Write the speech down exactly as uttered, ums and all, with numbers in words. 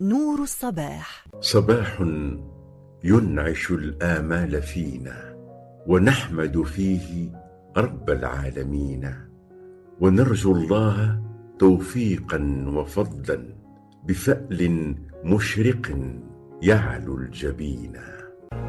نور الصباح. صباح ينعش الآمال فينا، ونحمد فيه رب العالمين، ونرجو الله توفيقا وفضلا بفأل مشرق يعلو الجبين.